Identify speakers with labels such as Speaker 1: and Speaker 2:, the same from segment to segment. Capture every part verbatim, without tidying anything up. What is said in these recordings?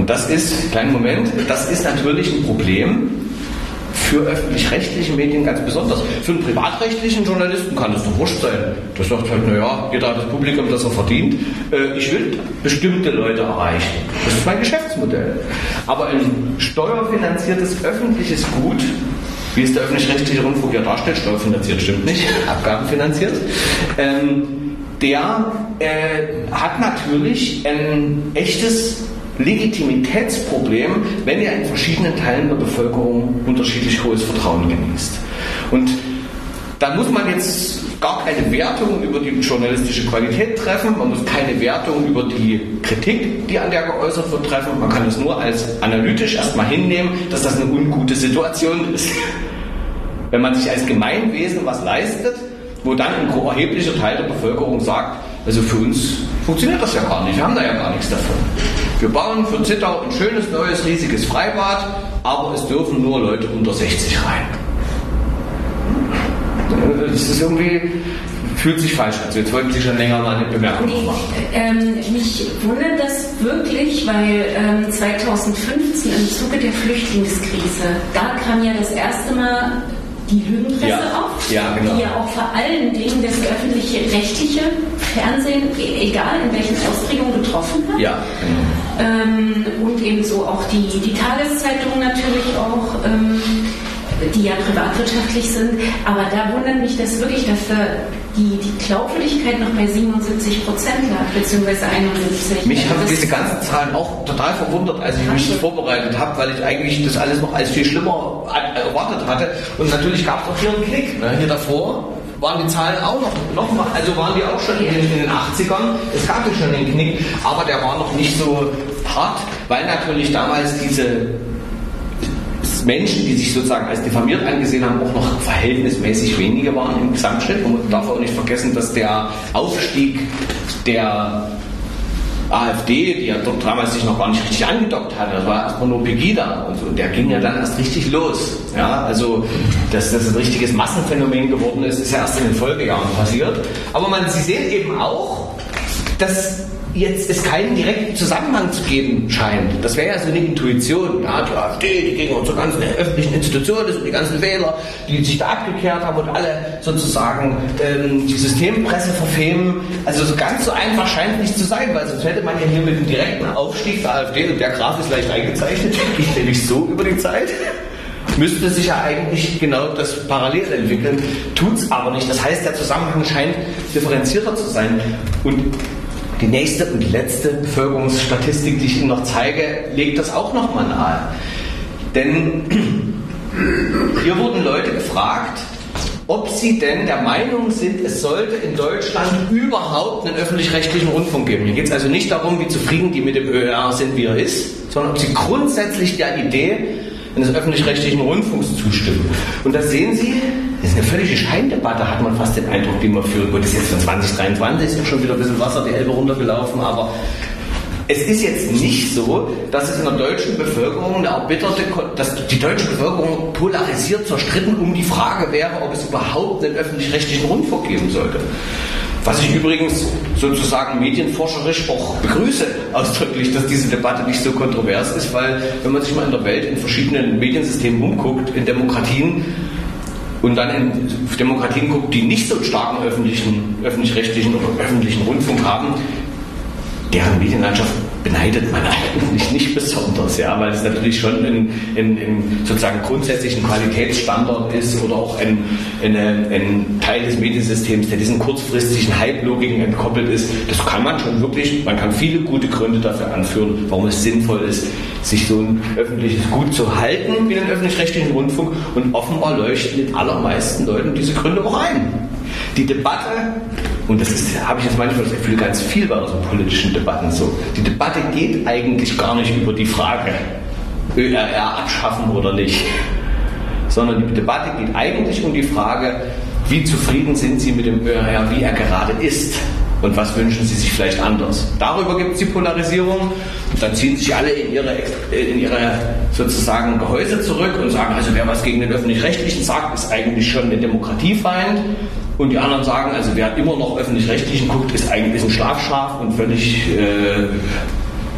Speaker 1: Und das ist, kleinen Moment, das ist natürlich ein Problem für öffentlich-rechtliche Medien ganz besonders. Für einen privatrechtlichen Journalisten kann das doch wurscht sein. Der sagt halt, naja, jeder hat das Publikum, das er verdient. Äh, ich will bestimmte Leute erreichen. Das ist mein Geschäftsmodell. Aber ein steuerfinanziertes öffentliches Gut, wie es der öffentlich-rechtliche Rundfunk ja darstellt, steuerfinanziert stimmt nicht, abgabenfinanziert, ähm, der äh, hat natürlich ein echtes Legitimitätsproblem, wenn er in verschiedenen Teilen der Bevölkerung unterschiedlich hohes Vertrauen genießt. Und da muss man jetzt gar keine Wertung über die journalistische Qualität treffen, man muss keine Wertung über die Kritik, die an der geäußert wird, treffen, man kann es nur als analytisch erstmal hinnehmen, dass das eine ungute Situation ist. Wenn man sich als Gemeinwesen was leistet, wo dann ein erheblicher Teil der Bevölkerung sagt, also für uns funktioniert das ja gar nicht, wir haben da ja gar nichts davon. Wir bauen für Zittau ein schönes, neues, riesiges Freibad, aber es dürfen nur Leute unter sechzig rein. Das ist irgendwie, fühlt sich falsch an. Also jetzt wollten Sie schon länger mal eine Bemerkung
Speaker 2: nee,
Speaker 1: machen.
Speaker 2: Ähm, mich wundert das wirklich, weil ähm, zweitausendfünfzehn im Zuge der Flüchtlingskrise, da kam ja das erste Mal die Lügenpresse
Speaker 1: ja.
Speaker 2: auf,
Speaker 1: ja, genau.
Speaker 2: die ja auch vor allen Dingen das öffentliche, rechtliche Fernsehen, egal in welchen Ausprägungen, getroffen hat.
Speaker 1: Ja, genau.
Speaker 2: ähm, und ebenso auch die, die Tageszeitungen natürlich auch, ähm, die ja privatwirtschaftlich sind. Aber da wundert mich das wirklich, dass da die, die Glaubwürdigkeit noch bei siebenundsiebzig Prozent lag, beziehungsweise einundsiebzig.
Speaker 1: Mich haben
Speaker 2: das
Speaker 1: diese ganzen Zahlen auch total verwundert, als ich mich vorbereitet habe, weil ich eigentlich das alles noch als viel schlimmer erwartet hatte. Und natürlich gab es auch hier einen Knick. Ne? Hier davor waren die Zahlen auch noch, noch mal, also waren die auch schon in den, in den achtzigern. Es gab ja schon den Knick, aber der war noch nicht so hart, weil natürlich damals diese Menschen, die sich sozusagen als diffamiert angesehen haben, auch noch verhältnismäßig wenige waren im Gesamtschnitt. Und man darf auch nicht vergessen, dass der Aufstieg der AfD, die ja dort damals sich noch gar nicht richtig angedockt hatte, das war erstmal nur Pegida und so, und der ging ja dann erst richtig los. Ja, also, dass das ein richtiges Massenphänomen geworden ist, ist ja erst in den Folgejahren passiert. Aber man, Sie sehen eben auch, dass jetzt es keinen direkten Zusammenhang zu geben scheint. Das wäre ja so eine Intuition. Ja, die AfD, die gegen unsere ganzen öffentlichen Institutionen und die ganzen Wähler, die sich da abgekehrt haben und alle sozusagen ähm, die Systempresse verfemen. Also so ganz so einfach scheint nicht zu sein, weil sonst hätte man ja hier mit dem direkten Aufstieg der AfD, und der Graph ist leicht eingezeichnet, geht nämlich so über die Zeit, müsste sich ja eigentlich genau das parallel entwickeln, tut es aber nicht. Das heißt, der Zusammenhang scheint differenzierter zu sein. Und die nächste und die letzte Bevölkerungsstatistik, die ich Ihnen noch zeige, legt das auch nochmal nahe. Denn hier wurden Leute gefragt, ob sie denn der Meinung sind, es sollte in Deutschland überhaupt einen öffentlich-rechtlichen Rundfunk geben. Hier geht es also nicht darum, wie zufrieden die mit dem Ö R sind, wie er ist, sondern ob sie grundsätzlich der Idee eines öffentlich-rechtlichen Rundfunks zustimmen. Und das sehen Sie, das ist eine völlige Scheindebatte, hat man fast den Eindruck, den man führt. Gut, das ist jetzt von zwanzig dreiundzwanzig, ist schon wieder ein bisschen Wasser die Elbe runtergelaufen, aber es ist jetzt nicht so, dass es in der deutschen Bevölkerung eine erbitterte, dass die deutsche Bevölkerung polarisiert zerstritten um die Frage wäre, ob es überhaupt einen öffentlich-rechtlichen Rundfunk geben sollte. Was ich übrigens sozusagen medienforscherisch auch begrüße, ausdrücklich, dass diese Debatte nicht so kontrovers ist, weil wenn man sich mal in der Welt in verschiedenen Mediensystemen umguckt, in Demokratien, und dann in Demokratien guckt, die nicht so einen starken öffentlichen, öffentlich-rechtlichen oder öffentlichen Rundfunk haben, deren Medienlandschaft beneidet man eigentlich nicht besonders, ja, weil es natürlich schon ein, ein, ein sozusagen grundsätzlichen Qualitätsstandard ist oder auch ein, eine, ein Teil des Mediensystems, der diesen kurzfristigen Hype-Logiken entkoppelt ist. Das kann man schon wirklich, man kann viele gute Gründe dafür anführen, warum es sinnvoll ist, sich so ein öffentliches Gut zu halten wie den öffentlich-rechtlichen Rundfunk, und offenbar leuchten den allermeisten Leuten diese Gründe auch ein. Die Debatte, und das ist, habe ich jetzt manchmal das Gefühl, ganz viel bei so politischen Debatten so, die Debatte geht eigentlich gar nicht über die Frage, Ö R R abschaffen oder nicht, sondern die Debatte geht eigentlich um die Frage, wie zufrieden sind Sie mit dem Ö R R, wie er gerade ist, und was wünschen Sie sich vielleicht anders. Darüber gibt es die Polarisierung, und dann ziehen sich alle in ihre, in ihre sozusagen Gehäuse zurück und sagen, also wer was gegen den Öffentlich-Rechtlichen sagt, ist eigentlich schon ein Demokratiefeind. Und die anderen sagen, also wer immer noch Öffentlich-Rechtlichen guckt, ist eigentlich ein Schlafschaf und völlig äh,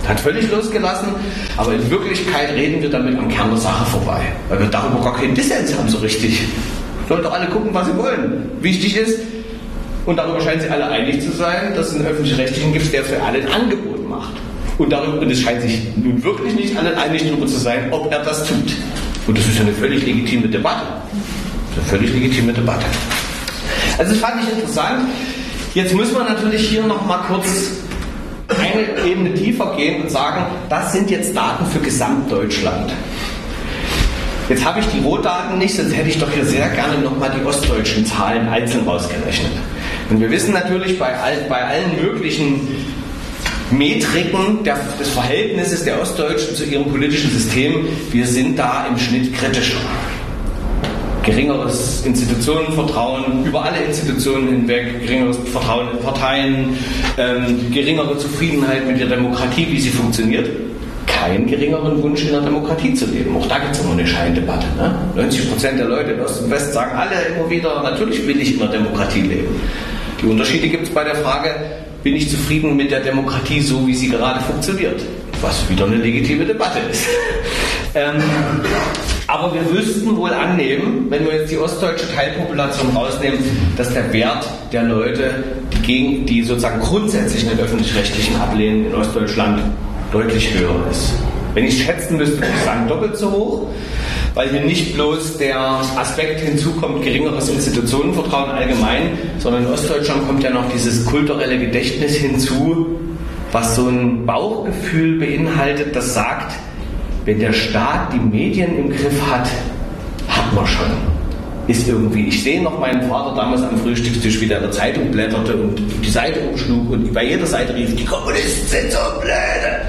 Speaker 1: Hat völlig losgelassen, aber in Wirklichkeit reden wir damit am Kern der Sache vorbei, weil wir darüber gar keinen Dissens haben so richtig. Sollen doch alle gucken, was sie wollen. Wichtig ist, und darüber scheinen sie alle einig zu sein, dass es einen öffentlich-rechtlichen gibt, der für alle ein Angebot macht. Und darüber, und es scheint sich nun wirklich nicht alle einig darüber zu sein, ob er das tut. Und das ist ja eine völlig legitime Debatte. Das ist eine völlig legitime Debatte. Also das fand ich interessant. Jetzt muss man natürlich hier noch mal kurz eine Ebene tiefer gehen und sagen, das sind jetzt Daten für Gesamtdeutschland. Jetzt habe ich die Rohdaten nicht, sonst hätte ich doch hier sehr gerne nochmal die ostdeutschen Zahlen einzeln rausgerechnet. Und wir wissen natürlich bei, all, bei allen möglichen Metriken der, des Verhältnisses der Ostdeutschen zu ihrem politischen System, wir sind da im Schnitt kritischer. Geringeres Institutionenvertrauen über alle Institutionen hinweg, geringeres Vertrauen in Parteien, ähm, geringere Zufriedenheit mit der Demokratie, wie sie funktioniert. Keinen geringeren Wunsch in der Demokratie zu leben. Auch da gibt es immer eine Scheindebatte. Ne? neunzig Prozent der Leute in Ost und West sagen alle immer wieder, natürlich will ich in der Demokratie leben. Die Unterschiede gibt es bei der Frage, bin ich zufrieden mit der Demokratie so, wie sie gerade funktioniert? Was wieder eine legitime Debatte ist. ähm, aber wir müssten wohl annehmen, wenn wir jetzt die ostdeutsche Teilpopulation rausnehmen, dass der Wert der Leute, die, gegen, die sozusagen grundsätzlich den öffentlich-rechtlichen ablehnen in Ostdeutschland, deutlich höher ist. Wenn ich schätzen müsste, würde ich sagen doppelt so hoch, weil hier nicht bloß der Aspekt hinzukommt, geringeres Institutionenvertrauen allgemein, sondern in Ostdeutschland kommt ja noch dieses kulturelle Gedächtnis hinzu, was so ein Bauchgefühl beinhaltet, das sagt, wenn der Staat die Medien im Griff hat, hat man schon. Ist irgendwie, ich sehe noch meinen Vater damals am Frühstückstisch, wie der in der Zeitung blätterte und die Seite umschlug und bei jeder Seite rief, die Kommunisten sind so blöde.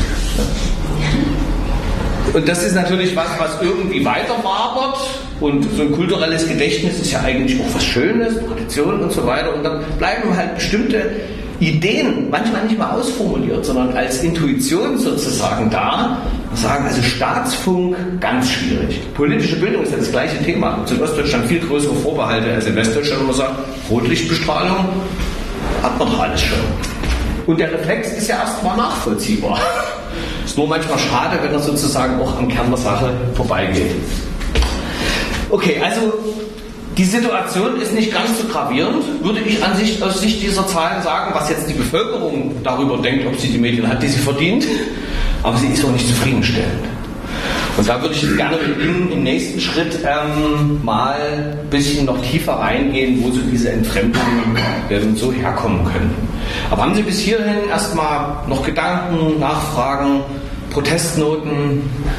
Speaker 1: Und das ist natürlich was, was irgendwie weiter wabert und so ein kulturelles Gedächtnis ist ja eigentlich auch was Schönes, Tradition und so weiter und dann bleiben halt bestimmte Ideen, manchmal nicht mal ausformuliert, sondern als Intuition sozusagen da und sagen, also Staatsfunk, ganz schwierig. Politische Bildung ist ja das gleiche Thema. In Ostdeutschland viel größere Vorbehalte als in Westdeutschland, wo man sagt, Rotlichtbestrahlung hat man doch alles schon. Und der Reflex ist ja erstmal nachvollziehbar. Ist nur manchmal schade, wenn er sozusagen auch am Kern der Sache vorbeigeht. Okay, also die Situation ist nicht ganz so gravierend, würde ich an sich, aus Sicht dieser Zahlen sagen, was jetzt die Bevölkerung darüber denkt, ob sie die Medien hat, die sie verdient, aber sie ist auch nicht zufriedenstellend. Und da würde ich gerne mit Ihnen im nächsten Schritt ähm, mal ein bisschen noch tiefer reingehen, wo so diese Entfremdungen ähm, so herkommen können. Aber haben Sie bis hierhin erstmal noch Gedanken, Nachfragen, Protestnoten?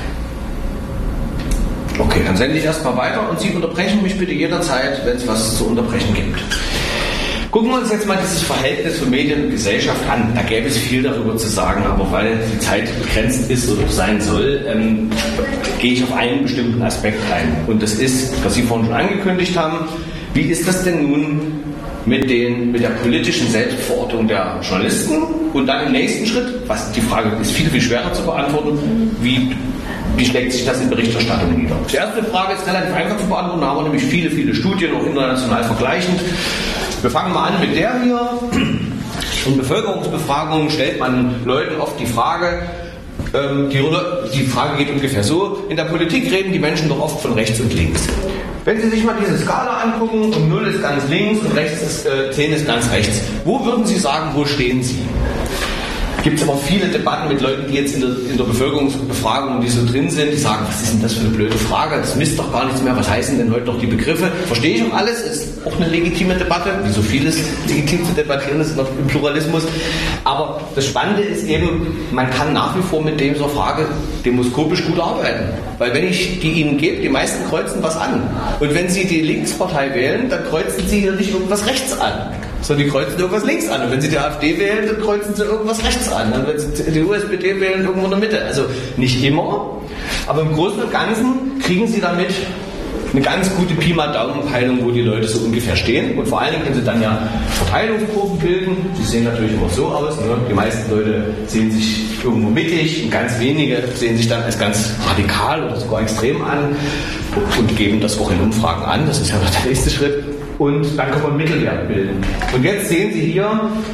Speaker 1: Okay, dann sende ich erstmal weiter und Sie unterbrechen mich bitte jederzeit, wenn es was zu unterbrechen gibt. Gucken wir uns jetzt mal dieses Verhältnis von Medien und Gesellschaft an. Da gäbe es viel darüber zu sagen, aber weil die Zeit begrenzt ist oder sein soll, ähm, gehe ich auf einen bestimmten Aspekt ein. Und das ist, was Sie vorhin schon angekündigt haben, wie ist das denn nun mit, den, mit der politischen Selbstverortung der Journalisten? Und dann im nächsten Schritt, was die Frage ist viel, viel schwerer zu beantworten, wie Wie schlägt sich das in Berichterstattung nieder? Die erste Frage ist relativ einfach zu beantworten, da haben wir nämlich viele, viele Studien, auch international vergleichend. Wir fangen mal an mit der hier. In Bevölkerungsbefragungen stellt man Leuten oft die Frage, ähm, die, die Frage geht ungefähr so, in der Politik reden die Menschen doch oft von rechts und links. Wenn Sie sich mal diese Skala angucken und null ist ganz links und rechts ist, äh, zehn ist ganz rechts, wo würden Sie sagen, wo stehen Sie? Gibt es aber viele Debatten mit Leuten, die jetzt in der, in der Bevölkerungsbefragung, die so drin sind, die sagen, was ist denn das für eine blöde Frage, das misst doch gar nichts mehr, was heißen denn heute noch die Begriffe? Verstehe ich auch alles, ist auch eine legitime Debatte, wie so vieles legitim zu debattieren ist noch im Pluralismus. Aber das Spannende ist eben, man kann nach wie vor mit dieser Frage demoskopisch gut arbeiten. Weil wenn ich die Ihnen gebe, die meisten kreuzen was an. Und wenn Sie die Linkspartei wählen, dann kreuzen Sie hier nicht irgendwas rechts an, sondern die kreuzen irgendwas links an. Und wenn Sie die AfD wählen, dann kreuzen Sie irgendwas rechts an. Und wenn Sie die U S P D wählen, irgendwo in der Mitte. Also nicht immer, aber im Großen und Ganzen kriegen Sie damit eine ganz gute Pi mal Daumen-Peilung, wo die Leute so ungefähr stehen. Und vor allen Dingen können Sie dann ja Verteilungskurven bilden. Die sehen natürlich immer so aus. Ne? Die meisten Leute sehen sich irgendwo mittig und ganz wenige sehen sich dann als ganz radikal oder sogar extrem an und geben das auch in Umfragen an. Das ist ja noch der nächste Schritt. Und dann kann man Mittelwert bilden. Und jetzt sehen Sie hier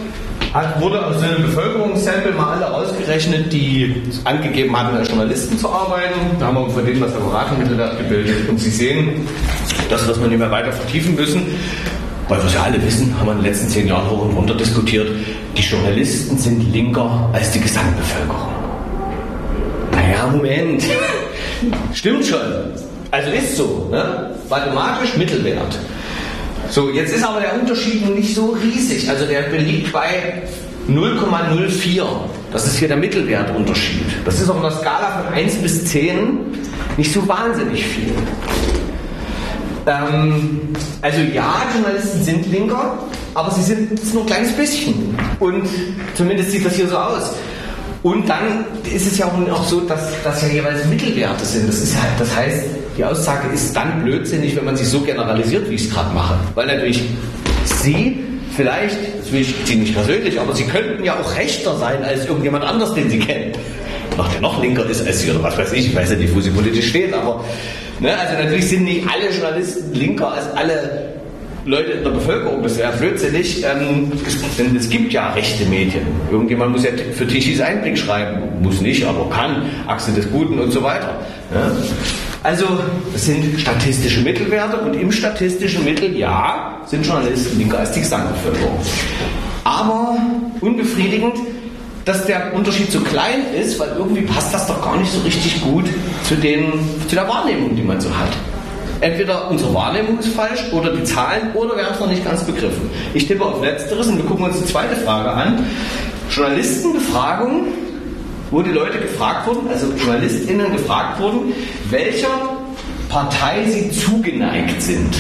Speaker 1: Hat, wurde aus einem Bevölkerungssample mal alle ausgerechnet, die angegeben hatten, als Journalisten zu arbeiten. Da haben wir von denen das Laboratormittelwert gebildet. Und Sie sehen, das, was wir nicht mehr weiter vertiefen müssen, weil wir ja alle wissen, haben wir in den letzten zehn Jahren hoch und runter diskutiert, die Journalisten sind linker als die Gesamtbevölkerung. Naja, Moment. Stimmt schon. Also ist so. Ne? Mathematisch Mittelwert. So, jetzt ist aber der Unterschied nicht so riesig. Also der liegt bei null Komma null vier. Das ist hier der Mittelwertunterschied. Das ist auf einer Skala von eins bis zehn nicht so wahnsinnig viel. Ähm, also ja, Journalisten sind linker, aber sie sind es nur ein kleines bisschen. Und zumindest sieht das hier so aus. Und dann ist es ja auch so, dass das ja jeweils Mittelwerte sind. Das ist halt, das heißt, die Aussage ist dann blödsinnig, wenn man sich so generalisiert, wie ich es gerade mache. Weil natürlich Sie vielleicht, das will ich Sie nicht persönlich, aber Sie könnten ja auch rechter sein als irgendjemand anders, den Sie kennen. Noch der noch linker ist als Sie oder was weiß ich. Ich weiß ja nicht, wo Sie politisch stehen, aber ne, also natürlich sind nicht alle Journalisten linker als alle Leute in der Bevölkerung. Das wäre blödsinnig, ähm, denn es gibt ja rechte Medien. Irgendjemand muss ja für Tichys Einblick schreiben. Muss nicht, aber kann. Achse des Guten und so weiter. Ja? Also, das sind statistische Mittelwerte und im statistischen Mittel, ja, sind Journalisten linker als die Gesamtbevölkerung. Aber unbefriedigend, dass der Unterschied so klein ist, weil irgendwie passt das doch gar nicht so richtig gut zu, den, zu der Wahrnehmung, die man so hat. Entweder unsere Wahrnehmung ist falsch oder die Zahlen oder wir haben es noch nicht ganz begriffen. Ich tippe auf Letzteres und wir gucken uns die zweite Frage an. Journalistenbefragung, wo die Leute gefragt wurden, also JournalistInnen gefragt wurden, welcher Partei sie zugeneigt sind.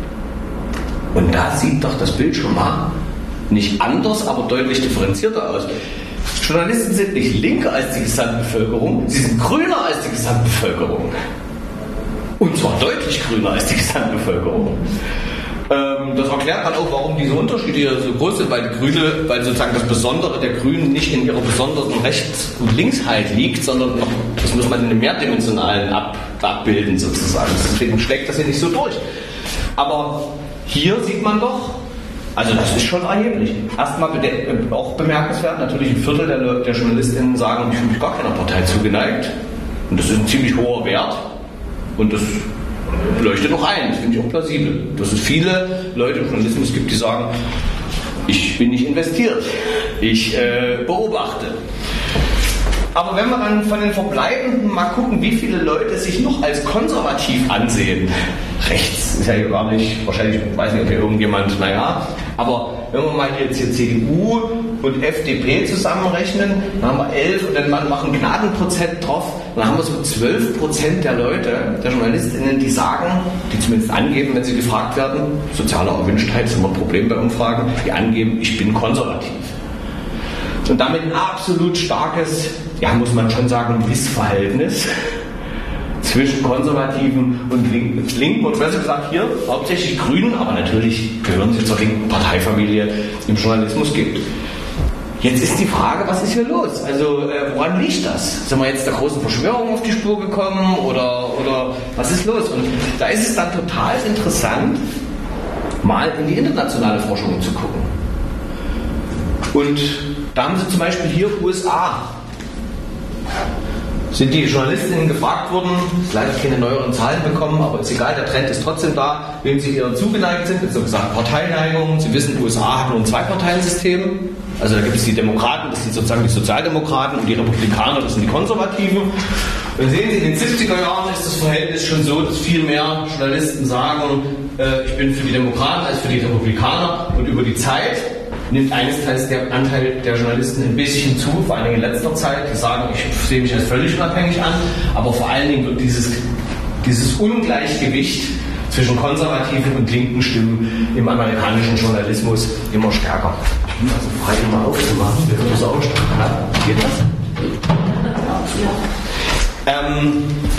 Speaker 1: Und da sieht doch das Bild schon mal nicht anders, aber deutlich differenzierter aus. Journalisten sind nicht linker als die Gesamtbevölkerung, sie sind grüner als die Gesamtbevölkerung. Und zwar deutlich grüner als die Gesamtbevölkerung. Ähm, das erklärt dann auch, warum diese Unterschiede hier so groß sind, weil die Grüne, weil sozusagen das Besondere der Grünen nicht in ihrer besonderen Rechts- und Linksheit liegt, sondern noch, das muss man in einem mehrdimensionalen ab, abbilden sozusagen. Deswegen schlägt das hier nicht so durch. Aber hier sieht man doch, also das ist schon erheblich. Erstmal bede- auch bemerkenswert, natürlich ein Viertel der, der JournalistInnen sagen, ich fühle mich gar keiner Partei zugeneigt. Und das ist ein ziemlich hoher Wert. Und das leuchtet noch ein, das finde ich auch plausibel. Dass es viele Leute im Journalismus gibt, die sagen, ich bin nicht investiert, ich äh, beobachte. Aber wenn wir dann von den Verbleibenden mal gucken, wie viele Leute sich noch als konservativ ansehen, rechts ist ja hier gar nicht, wahrscheinlich, ich weiß nicht, ob hier irgendjemand, naja, aber wenn wir mal jetzt hier C D U und F D P zusammenrechnen, dann haben wir elf und dann machen Gnadenprozent drauf, dann haben wir so zwölf Prozent der Leute, der JournalistInnen, die sagen, die zumindest angeben, wenn sie gefragt werden, soziale Erwünschtheit ist immer ein Problem bei Umfragen, die angeben, ich bin konservativ. Und damit ein absolut starkes, ja, muss man schon sagen, Missverhältnis zwischen Konservativen und Linken. Linken und besser gesagt hier hauptsächlich Grünen, aber natürlich gehören sie zur linken Parteifamilie, die im Journalismus gibt. Jetzt ist die Frage, was ist hier los? Also äh, woran liegt das? Sind wir jetzt der großen Verschwörung auf die Spur gekommen oder, oder was ist los? Und da ist es dann total interessant, mal in die internationale Forschung zu gucken. Und da haben sie zum Beispiel hier U S A. Sind die JournalistInnen gefragt worden, leider keine neueren Zahlen bekommen, aber ist egal, der Trend ist trotzdem da, wem sie eher zugeneigt sind. Jetzt haben gesagt Parteineigung. Sie wissen, U S A hat nur ein Zwei-Parteien-System. Also da gibt es die Demokraten, das sind sozusagen die Sozialdemokraten, und die Republikaner, das sind die Konservativen. Und sehen Sie, in den siebziger Jahren ist das Verhältnis schon so, dass viel mehr Journalisten sagen, äh, ich bin für die Demokraten als für die Republikaner. Und über die Zeit nimmt eines Teils der Anteil der Journalisten ein bisschen zu, vor allen Dingen in letzter Zeit. Die sagen, ich sehe mich als völlig unabhängig an, aber vor allen Dingen wird dieses, dieses Ungleichgewicht zwischen konservativen und linken Stimmen im amerikanischen Journalismus immer stärker. Ich bin also frei, mal aufzumachen, wir hören das auch stark. Geht das? Ja. Ähm,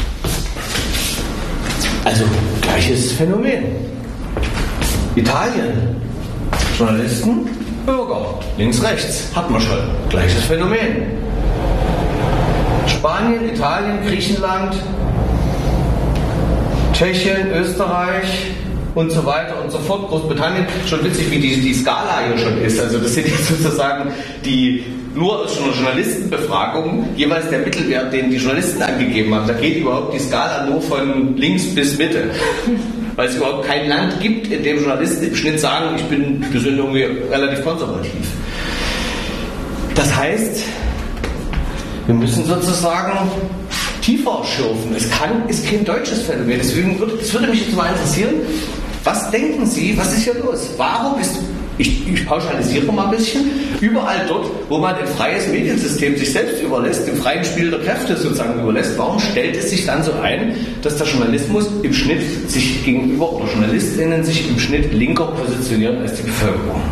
Speaker 1: also, gleiches Phänomen. Italien. Journalisten, Bürger, links, rechts, hat man schon. Gleiches Phänomen. Spanien, Italien, Griechenland, Tschechien, Österreich, und so weiter und so fort. Großbritannien, schon witzig, wie die, die Skala hier schon ist. Also das sind jetzt sozusagen die nur aus Journalistenbefragungen jeweils der Mittelwert, den die Journalisten angegeben haben. Da geht überhaupt die Skala nur von links bis Mitte. Weil es überhaupt kein Land gibt, in dem Journalisten im Schnitt sagen, ich bin, wir sind irgendwie relativ konservativ. Das heißt, wir müssen sozusagen tiefer schürfen. Es kann, ist kein deutsches Phänomen. Deswegen würde, das würde mich jetzt mal interessieren, was denken Sie, was ist hier los? Warum ist, ich, ich pauschalisiere mal ein bisschen, überall dort, wo man ein freies Mediensystem sich selbst überlässt, dem freien Spiel der Kräfte sozusagen überlässt, warum stellt es sich dann so ein, dass der Journalismus im Schnitt sich gegenüber, oder JournalistInnen sich im Schnitt linker positionieren als die Bevölkerung?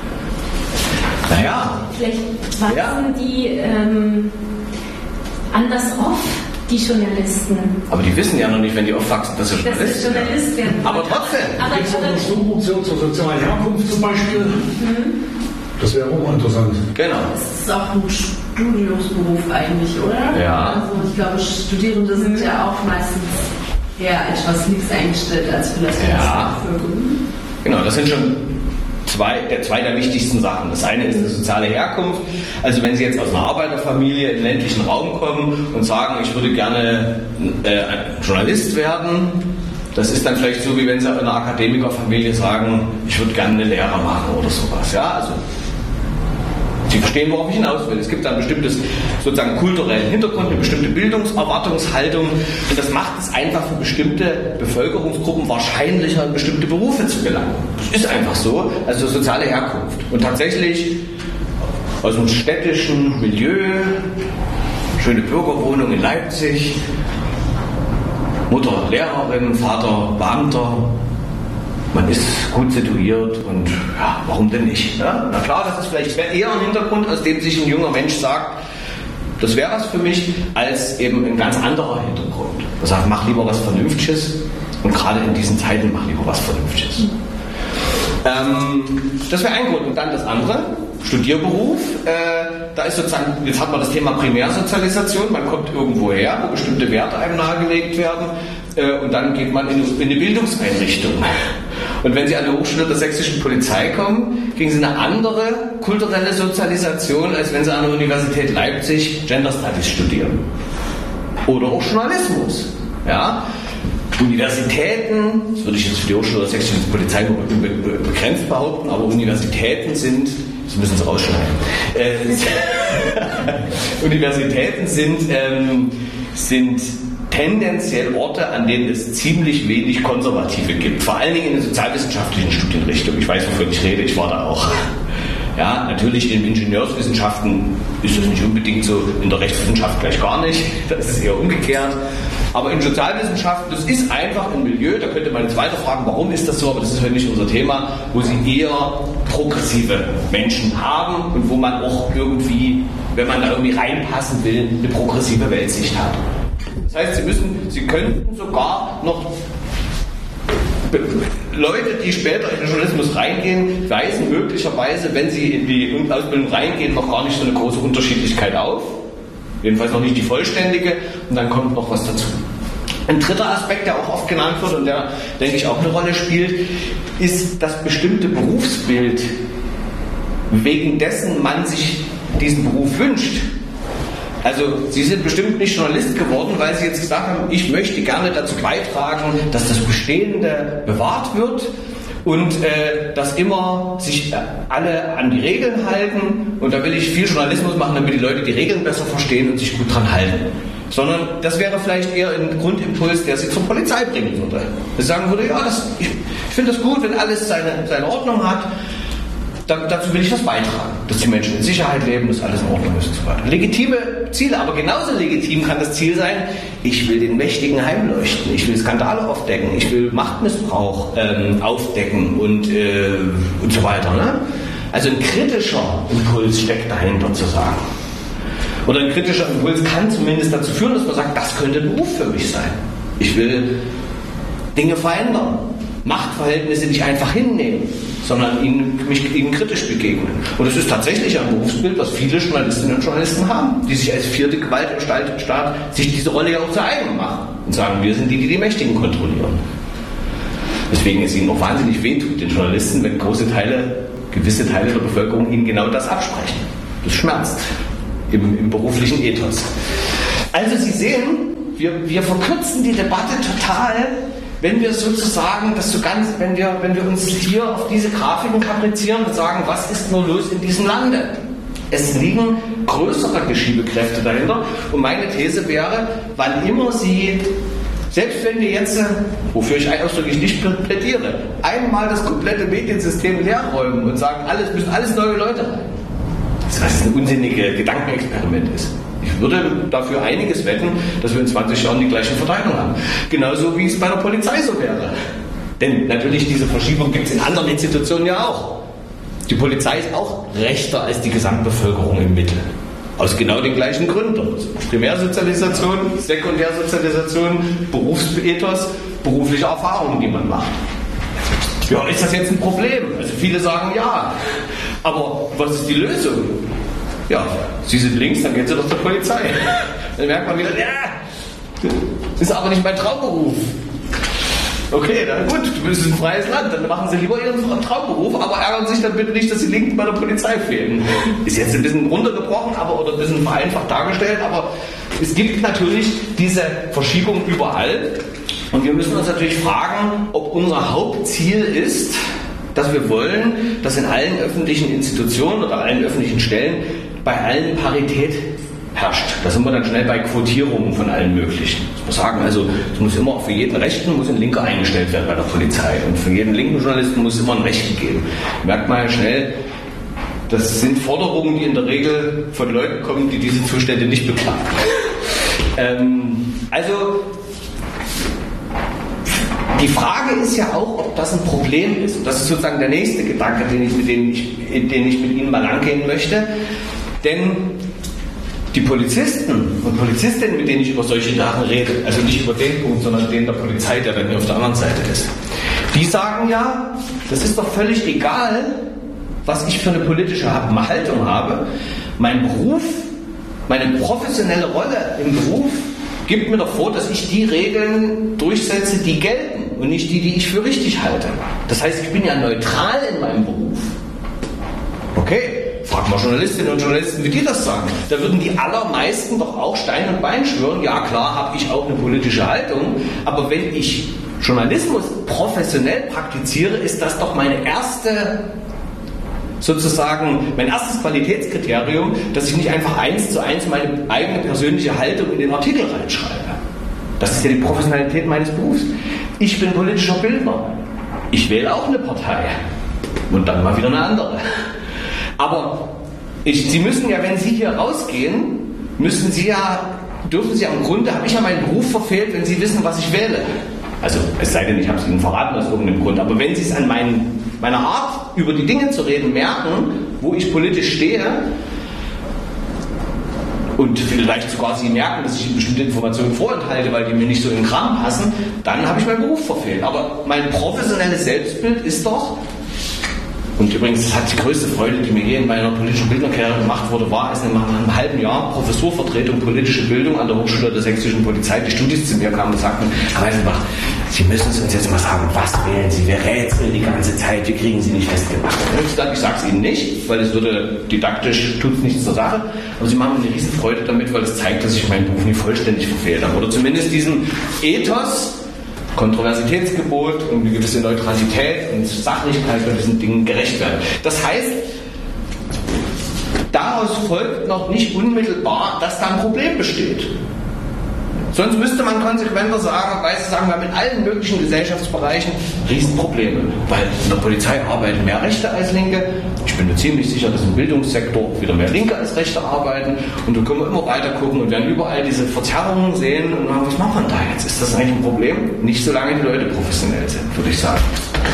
Speaker 1: Naja.
Speaker 2: Vielleicht wachsen ja. die ähm, anders auf, die Journalisten.
Speaker 1: Aber die wissen ja noch nicht, wenn die aufwachsen, dass sie Journalist,
Speaker 2: Journalist werden.
Speaker 1: Aber trotzdem.
Speaker 2: Aber
Speaker 3: gibt es auch Untersuchungen zur sozialen Herkunft zum Beispiel? Mhm. Das wäre auch interessant.
Speaker 1: Genau.
Speaker 4: Das ist auch ein Studiumsberuf eigentlich, oder?
Speaker 1: Ja.
Speaker 4: Also ich glaube, Studierende sind mhm. ja auch meistens eher etwas links eingestellt als vielleicht
Speaker 1: ja. Genau, das sind schon Zwei der, zwei der wichtigsten Sachen. Das eine ist die soziale Herkunft. Also wenn Sie jetzt aus einer Arbeiterfamilie in den ländlichen Raum kommen und sagen, ich würde gerne äh, Journalist werden, das ist dann vielleicht so, wie wenn Sie in einer Akademikerfamilie sagen, ich würde gerne eine Lehre machen oder sowas. Ja, also Sie verstehen, worauf ich hinaus will. Es gibt einen bestimmten sozusagen kulturellen Hintergrund, eine bestimmte Bildungserwartungshaltung und das macht es einfach für bestimmte Bevölkerungsgruppen wahrscheinlicher, in bestimmte Berufe zu gelangen. Das ist einfach so, also soziale Herkunft. Und tatsächlich aus einem städtischen Milieu, schöne Bürgerwohnung in Leipzig, Mutter Lehrerin, Vater Beamter, man ist gut situiert und ja, warum denn nicht? Ja? Na klar, das ist vielleicht eher ein Hintergrund, aus dem sich ein junger Mensch sagt, das wäre was für mich, als eben ein ganz anderer Hintergrund. Er sagt, mach lieber was Vernünftiges und gerade in diesen Zeiten mach lieber was Vernünftiges. Ähm, das wäre ein Grund. Und dann das andere, Studierberuf. Äh, da ist sozusagen, jetzt hat man das Thema Primärsozialisation, man kommt irgendwo her, wo bestimmte Werte einem nahegelegt werden äh, und dann geht man in, in eine Bildungseinrichtung. Und wenn Sie an die Hochschule der sächsischen Polizei kommen, kriegen Sie eine andere kulturelle Sozialisation, als wenn Sie an der Universität Leipzig Gender Studies studieren. Oder auch Journalismus. Ja? Universitäten, das würde ich jetzt für die Hochschule der sächsischen Polizei nur begrenzt behaupten, aber Universitäten sind, das müssen Sie rausschneiden, äh, Universitäten sind, ähm, sind tendenziell Orte, an denen es ziemlich wenig Konservative gibt, vor allen Dingen in den sozialwissenschaftlichen Studienrichtungen. Ich weiß, wovon ich rede, ich war da auch. Ja, natürlich in Ingenieurswissenschaften ist das nicht unbedingt so, in der Rechtswissenschaft gleich gar nicht, das ist eher umgekehrt. Aber in Sozialwissenschaften, das ist einfach ein Milieu, da könnte man jetzt weiter fragen, warum ist das so, aber das ist heute nicht unser Thema, wo sie eher progressive Menschen haben und wo man auch irgendwie, wenn man da irgendwie reinpassen will, eine progressive Weltsicht hat. Das heißt, sie müssen, sie könnten sogar noch Leute, die später in den Journalismus reingehen, weisen möglicherweise, wenn sie in die Ausbildung reingehen, noch gar nicht so eine große Unterschiedlichkeit auf. Jedenfalls noch nicht die vollständige. Und dann kommt noch was dazu. Ein dritter Aspekt, der auch oft genannt wird und der, denke ich, auch eine Rolle spielt, ist das bestimmte Berufsbild, wegen dessen man sich diesen Beruf wünscht. Also Sie sind bestimmt nicht Journalist geworden, weil Sie jetzt gesagt haben, ich möchte gerne dazu beitragen, dass das Bestehende bewahrt wird und äh, dass immer sich äh, alle an die Regeln halten und da will ich viel Journalismus machen, damit die Leute die Regeln besser verstehen und sich gut dran halten. Sondern das wäre vielleicht eher ein Grundimpuls, der Sie zur Polizei bringen würde. Sie sagen würde, ja, das, ich, ich finde das gut, wenn alles seine, seine Ordnung hat. Da, dazu will ich was beitragen, dass die Menschen in Sicherheit leben, dass alles in Ordnung ist und so weiter. Legitime Ziele, aber genauso legitim kann das Ziel sein, ich will den Mächtigen heimleuchten, ich will Skandale aufdecken, ich will Machtmissbrauch ähm, aufdecken und, äh, und so weiter. Ne? Also ein kritischer Impuls steckt dahinter zu sagen. Oder ein kritischer Impuls kann zumindest dazu führen, dass man sagt, das könnte ein Beruf für mich sein. Ich will Dinge verändern. Machtverhältnisse nicht einfach hinnehmen, sondern ihnen, mich, ihnen kritisch begegnen. Und es ist tatsächlich ein Berufsbild, was viele Journalistinnen und Journalisten haben, die sich als vierte Gewalt im Staat sich diese Rolle ja auch zu eigen machen und sagen, wir sind die, die die Mächtigen kontrollieren. Weswegen es ihnen auch wahnsinnig wehtut, den Journalisten, wenn große Teile, gewisse Teile der Bevölkerung ihnen genau das absprechen. Das schmerzt im, im beruflichen Ethos. Also Sie sehen, wir, wir verkürzen die Debatte total, wenn wir sozusagen das so ganz, wenn wir, wenn wir uns hier auf diese Grafiken kaprizieren und sagen, was ist nur los in diesem Lande? Es liegen größere Geschiebekräfte dahinter und meine These wäre, wann immer Sie, selbst wenn wir jetzt, wofür ich ausdrücklich nicht plädiere, einmal das komplette Mediensystem leer räumen und sagen, alles müssen alles neue Leute rein. Was ein unsinniges Gedankenexperiment ist. Ich würde dafür einiges wetten, dass wir in zwanzig Jahren die gleiche Verteilung haben. Genauso wie es bei der Polizei so wäre. Denn natürlich diese Verschiebung gibt es in anderen Institutionen ja auch. Die Polizei ist auch rechter als die Gesamtbevölkerung im Mittel. Aus genau den gleichen Gründen. Primärsozialisation, Sekundärsozialisation, Berufsethos, berufliche Erfahrungen, die man macht. Ja, ist das jetzt ein Problem? Also viele sagen ja. Aber was ist die Lösung? Ja, Sie sind links, dann gehen Sie doch zur Polizei. Dann merkt man wieder, ja, das ist aber nicht mein Traumberuf. Okay, dann gut, du bist ein freies Land, dann machen Sie lieber Ihren Traumberuf, aber ärgern sich dann bitte nicht, dass Sie links bei der Polizei fehlen. Ist jetzt ein bisschen runtergebrochen, aber oder ein bisschen vereinfacht dargestellt, aber es gibt natürlich diese Verschiebung überall. Und wir müssen uns natürlich fragen, ob unser Hauptziel ist, dass wir wollen, dass in allen öffentlichen Institutionen oder allen öffentlichen Stellen bei allen Parität herrscht. Da sind wir dann schnell bei Quotierungen von allen möglichen. Ich muss sagen, also es muss immer auch für jeden Rechten muss ein Linker eingestellt werden bei der Polizei und für jeden linken Journalisten muss es immer einen Rechten geben. Merkt man ja schnell, das sind Forderungen, die in der Regel von Leuten kommen, die diese Zustände nicht beklagen. ähm, also die Frage ist ja auch, ob das ein Problem ist. Und das ist sozusagen der nächste Gedanke, den ich mit, den ich, den ich mit Ihnen mal angehen möchte. Denn die Polizisten und Polizistinnen, mit denen ich über solche Sachen rede, also nicht über den Punkt, sondern den der Polizei, der dann hier auf der anderen Seite ist, die sagen ja, das ist doch völlig egal, was ich für eine politische Haltung habe. Mein Beruf, meine professionelle Rolle im Beruf gibt mir doch vor, dass ich die Regeln durchsetze, die gelten und nicht die, die ich für richtig halte. Das heißt, ich bin ja neutral in meinem Beruf. Okay, frag mal Journalistinnen und Journalisten, wie die das sagen. Da würden die allermeisten doch auch Stein und Bein schwören. Ja, klar, habe ich auch eine politische Haltung, aber wenn ich Journalismus professionell praktiziere, ist das doch meine erste sozusagen mein erstes Qualitätskriterium, dass ich nicht einfach eins zu eins meine eigene persönliche Haltung in den Artikel reinschreibe. Das ist ja die Professionalität meines Berufs. Ich bin politischer Bildner. Ich wähle auch eine Partei. Und dann mal wieder eine andere. Aber ich, Sie müssen ja, wenn Sie hier rausgehen, müssen Sie ja, dürfen Sie ja im Grunde, habe ich ja meinen Beruf verfehlt, wenn Sie wissen, was ich wähle. Also es sei denn, ich habe es Ihnen verraten aus irgendeinem Grund. Aber wenn Sie es an meinen, meiner Art, über die Dinge zu reden, merken, wo ich politisch stehe, und vielleicht sogar Sie merken, dass ich Ihnen bestimmte Informationen vorenthalte, weil die mir nicht so in den Kram passen, dann habe ich meinen Beruf verfehlt. Aber mein professionelles Selbstbild ist doch, und übrigens, das hat die größte Freude, die mir je in meiner politischen Bildnerkarriere gemacht wurde, war, als nach einem halben Jahr Professurvertretung politische Bildung an der Hochschule der sächsischen Polizei die Studis zu mir kamen und sagten, Herr Weißenbach, Sie müssen uns jetzt mal sagen, was wählen Sie? Wir rätseln die ganze Zeit, wir kriegen Sie nicht festgemacht. Ich sage es Ihnen nicht, weil es würde didaktisch, tut es nichts zur Sache, aber Sie machen mir eine riesen Freude damit, weil es zeigt, dass ich meinen Beruf nie vollständig verfehlt habe. Oder zumindest diesen Ethos, Kontroversitätsgebot und eine gewisse Neutralität und Sachlichkeit bei diesen Dingen gerecht werden. Das heißt, daraus folgt noch nicht unmittelbar, dass da ein Problem besteht. Sonst müsste man konsequenter sagen, weißt du, sagen wir haben in allen möglichen Gesellschaftsbereichen Riesenprobleme, weil in der Polizei arbeiten mehr Rechte als Linke. Ich bin mir ziemlich sicher, dass im Bildungssektor wieder mehr Linke als Rechte arbeiten und da können wir immer weiter gucken und werden überall diese Verzerrungen sehen und sagen, was machen wir da jetzt? Ist das eigentlich ein Problem? Nicht solange die Leute professionell sind, würde ich sagen.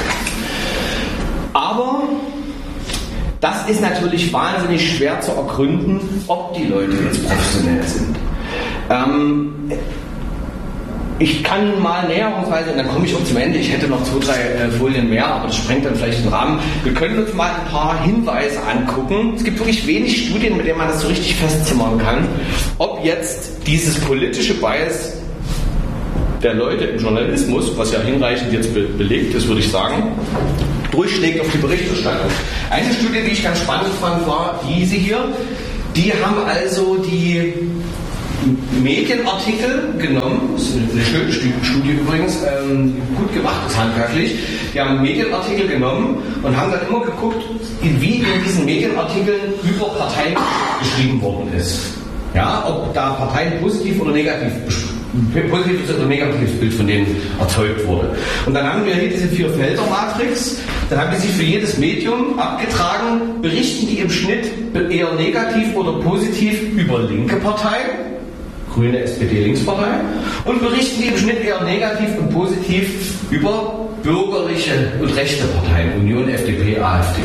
Speaker 1: Aber das ist natürlich wahnsinnig schwer zu ergründen, ob die Leute jetzt professionell sind. Ähm, ich kann mal näherungsweise, und dann komme ich auch zum Ende, ich hätte noch zwei, drei äh, Folien mehr, aber das sprengt dann vielleicht den Rahmen. Wir können uns mal ein paar Hinweise angucken. Es gibt wirklich wenig Studien, mit denen man das so richtig festzimmern kann, ob jetzt dieses politische Bias der Leute im Journalismus, was ja hinreichend jetzt be- belegt ist, würde ich sagen, durchschlägt auf die Berichterstattung. Eine Studie, die ich ganz spannend fand, war diese hier. Die haben also die Medienartikel genommen, das ist eine schöne Studie übrigens, ähm, gut gemacht ist handwerklich. Die haben Medienartikel genommen und haben dann immer geguckt, wie in diesen Medienartikeln über Parteien geschrieben worden ist. Ja, ob da Parteien positiv oder negativ positives oder negatives Bild von denen erzeugt wurde. Und dann haben wir hier diese Vier-Felder-Matrix, dann haben die sich für jedes Medium abgetragen, berichten die im Schnitt eher negativ oder positiv über linke Parteien, Grüne, S P D, Linkspartei, und berichten die im Schnitt eher negativ und positiv über bürgerliche und rechte Parteien, Union, F D P, A f D.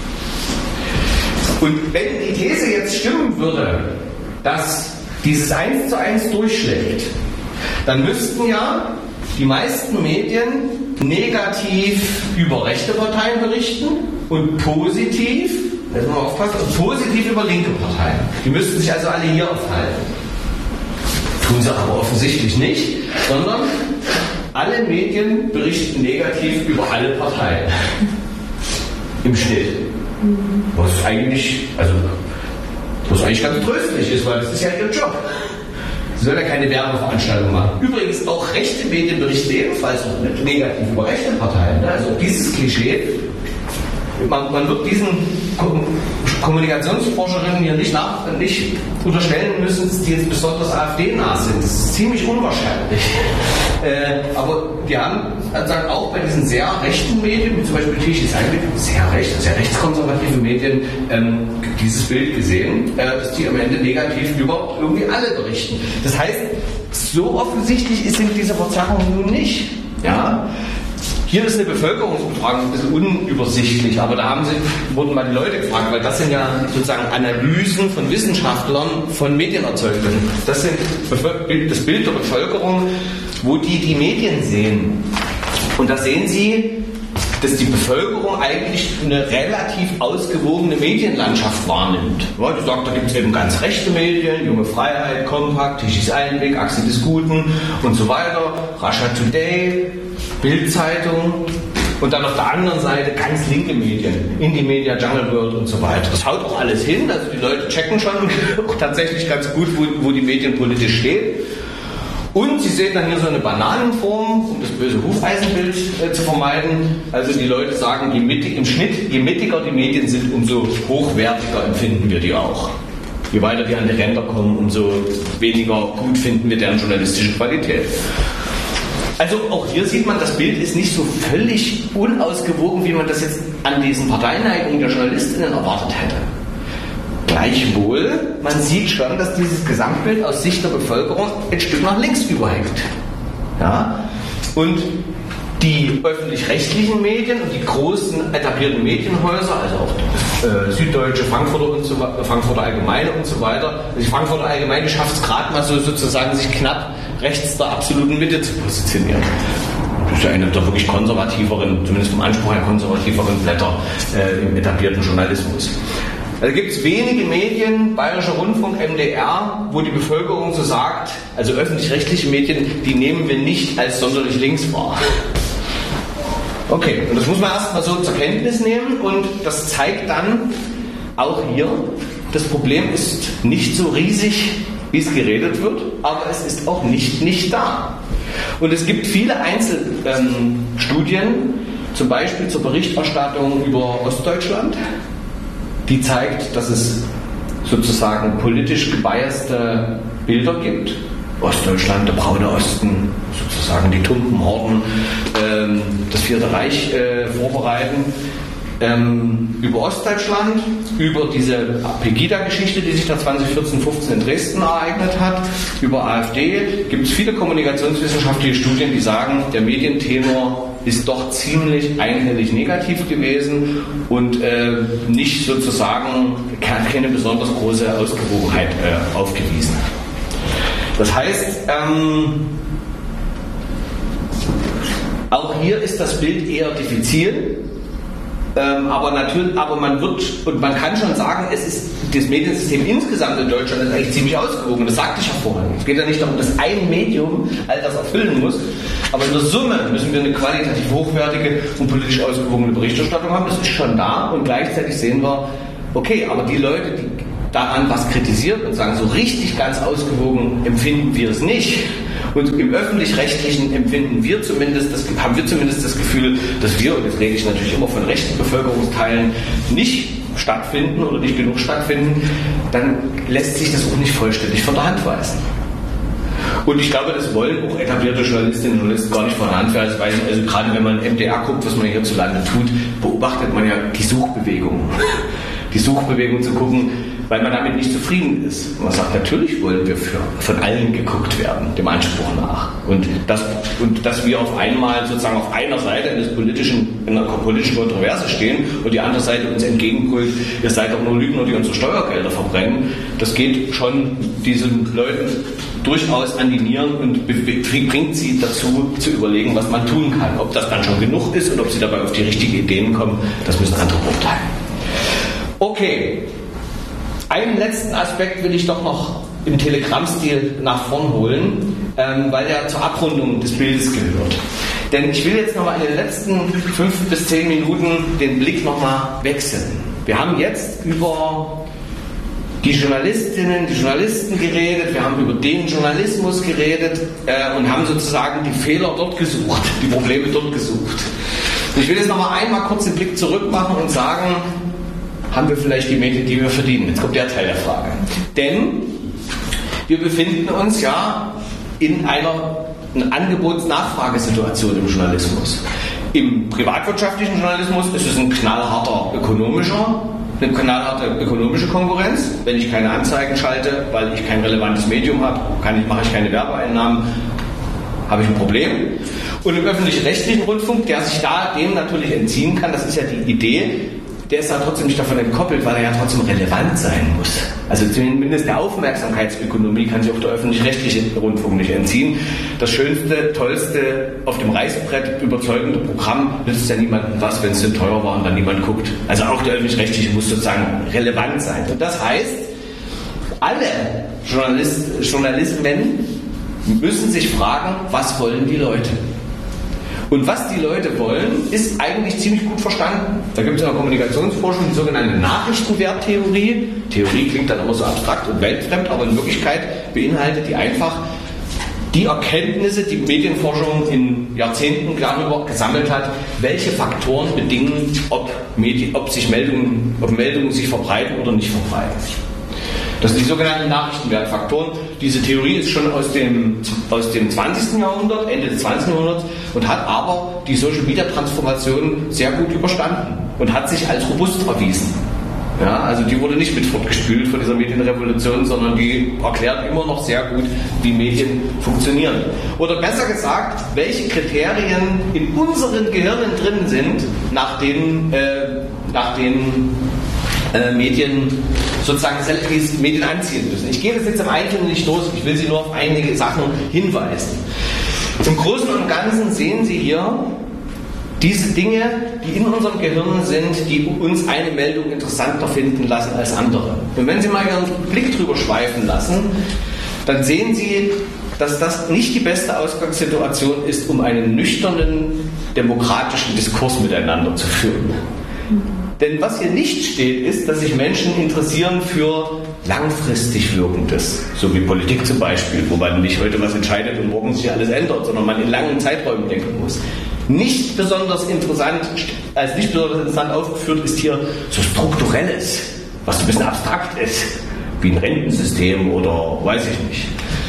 Speaker 1: Und wenn die These jetzt stimmen würde, dass dieses eins zu eins durchschlägt, dann müssten ja die meisten Medien negativ über rechte Parteien berichten und positiv, jetzt mal aufpassen, positiv über linke Parteien. Die müssten sich also alle hier aufhalten. Tun sie aber offensichtlich nicht, sondern alle Medien berichten negativ über alle Parteien. Im Schnitt. Was eigentlich, also, was eigentlich ganz tröstlich ist, weil das ist ja ihr Job. Sie sollen ja keine Werbeveranstaltung machen. Übrigens, auch rechte Medien berichten ebenfalls negativ über rechte Parteien. Also dieses Klischee, man, man wird diesen Kommunikationsforscherinnen hier nicht, nach, nicht unterstellen müssen, dass die jetzt besonders AfD-nah sind. Das ist ziemlich unwahrscheinlich. Äh, aber die haben sagen, auch bei diesen sehr rechten Medien, wie zum Beispiel Tischis Einblick, sehr recht, sehr rechtskonservative Medien, ähm, dieses Bild gesehen, äh, dass die am Ende negativ über irgendwie alle berichten. Das heißt, so offensichtlich sind diese Verzerrungen nun nicht. Ja? Hier ist eine Bevölkerungsbefragung ein bisschen unübersichtlich, aber da haben sie, wurden mal die Leute gefragt, weil das sind ja sozusagen Analysen von Wissenschaftlern von Medienerzeugnissen. Das sind das Bild der Bevölkerung, wo die die Medien sehen. Und da sehen Sie, dass die Bevölkerung eigentlich eine relativ ausgewogene Medienlandschaft wahrnimmt. Ja, die sagt, da gibt es eben ganz rechte Medien, Junge Freiheit, Kompakt, Tischis Einblick, Achse des Guten und so weiter, Russia Today, Bild-Zeitung und dann auf der anderen Seite ganz linke Medien, Indie-Media, Jungle World und so weiter. Das haut auch alles hin, also die Leute checken schon tatsächlich ganz gut, wo, wo die Medien politisch stehen. Und Sie sehen dann hier so eine Bananenform, um das böse Hufeisenbild äh, zu vermeiden. Also die Leute sagen, je mittig, im Schnitt, je mittiger die Medien sind, umso hochwertiger empfinden wir die auch. Je weiter die an die Ränder kommen, umso weniger gut finden wir deren journalistische Qualität. Also auch hier sieht man, das Bild ist nicht so völlig unausgewogen, wie man das jetzt an diesen Parteineigungen der JournalistInnen erwartet hätte. Gleichwohl, man sieht schon, dass dieses Gesamtbild aus Sicht der Bevölkerung ein Stück nach links überhängt. Ja? Und die öffentlich-rechtlichen Medien und die großen etablierten Medienhäuser, also auch äh, Süddeutsche, Frankfurter, und so, Frankfurter Allgemeine und so weiter, die Frankfurter Allgemeine schafft es gerade mal so sozusagen, sich knapp rechts der absoluten Mitte zu positionieren. Das ist ja eine der wirklich konservativeren, zumindest vom Anspruch her konservativeren Blätter äh, im etablierten Journalismus. Also gibt es wenige Medien, Bayerischer Rundfunk, M D R, wo die Bevölkerung so sagt, also öffentlich-rechtliche Medien, die nehmen wir nicht als sonderlich links wahr. Okay, und das muss man erstmal so zur Kenntnis nehmen und das zeigt dann auch hier, das Problem ist nicht so riesig, wie es geredet wird, aber es ist auch nicht nicht da. Und es gibt viele Einzelstudien, ähm, zum Beispiel zur Berichterstattung über Ostdeutschland, die zeigt, dass es sozusagen politisch gebiaste Bilder gibt. Ostdeutschland, der braune Osten, sozusagen die Tumpenhorden, ähm, das Vierte Reich äh, vorbereiten. Ähm, über Ostdeutschland, über diese Pegida-Geschichte, die sich da zwanzig vierzehn fünfzehn in Dresden ereignet hat, über AfD, gibt es viele kommunikationswissenschaftliche Studien, die sagen, der Medientenor ist doch ziemlich einhellig negativ gewesen und äh, nicht sozusagen keine besonders große Ausgewogenheit äh, aufgewiesen. Das heißt, ähm, auch hier ist das Bild eher diffizil. Ähm, aber natürlich, aber man wird, und man kann schon sagen, es ist, das Mediensystem insgesamt in Deutschland ist eigentlich ziemlich ausgewogen. Das sagte ich ja vorhin. Es geht ja nicht darum, dass ein Medium all das erfüllen muss, aber in der Summe müssen wir eine qualitativ hochwertige und politisch ausgewogene Berichterstattung haben. Das ist schon da, und gleichzeitig sehen wir, okay, aber die Leute, die daran was kritisieren und sagen, so richtig ganz ausgewogen empfinden wir es nicht. Und im Öffentlich-Rechtlichen empfinden wir zumindest, das, haben wir zumindest das Gefühl, dass wir, und jetzt rede ich natürlich immer von rechten Bevölkerungsteilen, nicht stattfinden oder nicht genug stattfinden, dann lässt sich das auch nicht vollständig von der Hand weisen. Und ich glaube, das wollen auch etablierte Journalistinnen und Journalisten gar nicht von der Hand weisen. Also gerade wenn man M D R guckt, was man hierzulande tut, beobachtet man ja die Suchbewegung. Die Suchbewegung zu gucken, weil man damit nicht zufrieden ist. Und man sagt, natürlich wollen wir für, von allen geguckt werden, dem Anspruch nach. Und, das, und dass wir auf einmal sozusagen auf einer Seite eines politischen, in einer politischen Kontroverse stehen und die andere Seite uns entgegenbrüllt, ihr seid doch nur Lügner, die unsere Steuergelder verbrennen, das geht schon diesen Leuten durchaus an die Nieren und bringt sie dazu, zu überlegen, was man tun kann. Ob das dann schon genug ist und ob sie dabei auf die richtigen Ideen kommen, das müssen andere beurteilen. Okay, einen letzten Aspekt will ich doch noch im Telegramm-Stil nach vorn holen, ähm, weil er zur Abrundung des Bildes gehört. Denn ich will jetzt nochmal in den letzten fünf bis zehn Minuten den Blick nochmal wechseln. Wir haben jetzt über die Journalistinnen, die Journalisten geredet, wir haben über den Journalismus geredet äh, und haben sozusagen die Fehler dort gesucht, die Probleme dort gesucht. Und ich will jetzt nochmal einmal kurz den Blick zurück machen und sagen, haben wir vielleicht die Medien, die wir verdienen? Jetzt kommt der Teil der Frage. Denn wir befinden uns ja in einer, einer Angebots-Nachfragesituation im Journalismus. Im privatwirtschaftlichen Journalismus ist es ein knallharter ökonomischer, eine knallharte ökonomische Konkurrenz. Wenn ich keine Anzeigen schalte, weil ich kein relevantes Medium habe, kann ich, mache ich keine Werbeeinnahmen, habe ich ein Problem. Und im öffentlich-rechtlichen Rundfunk, der sich da dem natürlich entziehen kann, das ist ja die Idee, der ist ja trotzdem nicht davon entkoppelt, weil er ja trotzdem relevant sein muss. Also zumindest der Aufmerksamkeitsökonomie kann sich auch der öffentlich-rechtliche Rundfunk nicht entziehen. Das schönste, tollste, auf dem Reißbrett überzeugende Programm nützt ja niemandem was, wenn es denn teuer war und dann niemand guckt. Also auch der öffentlich-rechtliche muss sozusagen relevant sein. Und das heißt, alle Journalist, Journalismen müssen sich fragen, was wollen die Leute? Und was die Leute wollen, ist eigentlich ziemlich gut verstanden. Da gibt es in der Kommunikationsforschung die sogenannte Nachrichtenwerttheorie. Theorie klingt dann immer so abstrakt und weltfremd, aber in Wirklichkeit beinhaltet die einfach die Erkenntnisse, die Medienforschung in Jahrzehnten darüber gesammelt hat, welche Faktoren bedingen, ob, Medien, ob, sich Meldungen, ob Meldungen sich verbreiten oder nicht verbreiten. Das sind die sogenannten Nachrichtenwertfaktoren. Diese Theorie ist schon aus dem, aus dem zwanzigsten Jahrhundert, Ende des zwanzigsten Jahrhunderts, und hat aber die Social-Media-Transformation sehr gut überstanden und hat sich als robust erwiesen. Ja, also die wurde nicht mit fortgespült von dieser Medienrevolution, sondern die erklärt immer noch sehr gut, wie Medien funktionieren. Oder besser gesagt, welche Kriterien in unseren Gehirnen drin sind, nach denen, äh, nach denen äh, Medien sozusagen die Medien anziehen müssen. Ich gehe das jetzt im Einzelnen nicht durch, ich will Sie nur auf einige Sachen hinweisen. Im Großen und Ganzen sehen Sie hier diese Dinge, die in unserem Gehirn sind, die uns eine Meldung interessanter finden lassen als andere. Und wenn Sie mal Ihren Blick drüber schweifen lassen, dann sehen Sie, dass das nicht die beste Ausgangssituation ist, um einen nüchternen demokratischen Diskurs miteinander zu führen. Denn was hier nicht steht, ist, dass sich Menschen interessieren für langfristig Wirkendes, so wie Politik zum Beispiel, wo man nicht heute was entscheidet und morgen sich alles ändert, sondern man in langen Zeiträumen denken muss. Nicht besonders interessant, als nicht besonders interessant aufgeführt ist hier so Strukturelles, was so ein bisschen abstrakt ist, wie ein Rentensystem oder weiß ich nicht.